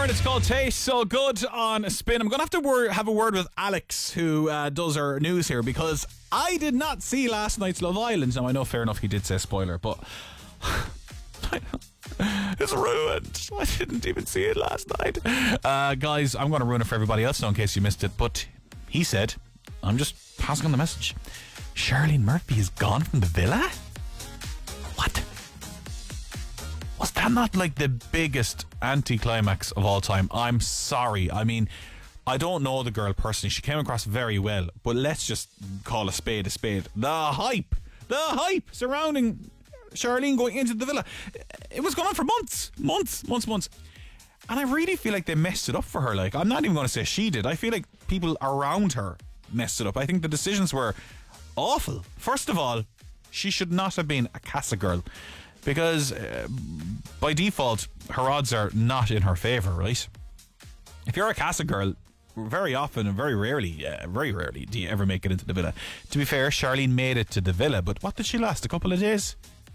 Byrne. It's called Taste So Good on Spin. I'm going to have to have a word with Alex, who does our news here, because I did not see last night's Love Island. Now, I know, fair enough, he did say spoiler, but it's ruined. I didn't even see it last night. Guys, I'm going to ruin it for everybody else now in case you missed it, but he said, I'm just passing on the message, Charlene Murphy is gone from the villa? What? Was that not like the biggest anticlimax of all time? I'm sorry. I mean, I don't know the girl personally. She came across very well, but let's just call a spade a spade. The hype surrounding Charlene going into the villa, it was going on for months. And I really feel like they messed it up for her. Like, I'm not even going to say she did. I feel like people around her messed it up. I think the decisions were awful. First of all, she should not have been a Casa girl, because by default her odds are not in her favour, right? If you're a Casa girl, very often and very rarely do you ever make it into the villa. To be fair, Charlene made it to the villa, but what did she last? A couple of days?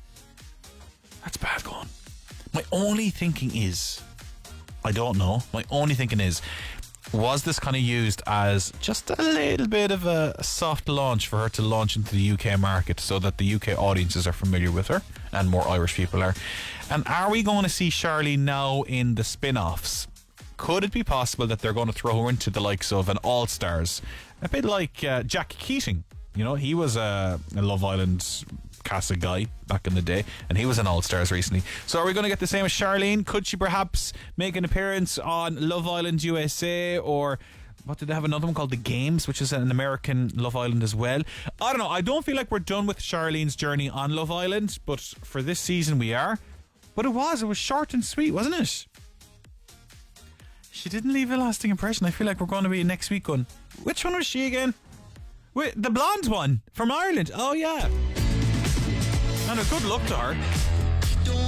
That's bad going. My only thinking is, I don't know, was this kind of used as just a little bit of a soft launch for her to launch into the UK market, so that the UK audiences are familiar with her and more Irish people are? And are we going to see Charlene now in the spin-offs? Could it be possible that they're going to throw her into the likes of an All-Stars? A bit like Jack Keating. You know, he was a Love Island Casa guy back in the day, and he was an All-Stars recently. So are we going to get the same as Charlene? Could she perhaps make an appearance on Love Island USA, or what did they have, another one called The Games, which is an American Love Island as well? I don't know. I don't feel like we're done with Charlene's journey on Love Island, but for this season we are. But it was short and sweet, wasn't it? She didn't leave a lasting impression. I feel like we're going to be next week going, which one was she again? Wait, the blonde one from Ireland. Oh yeah. And a good luck to her.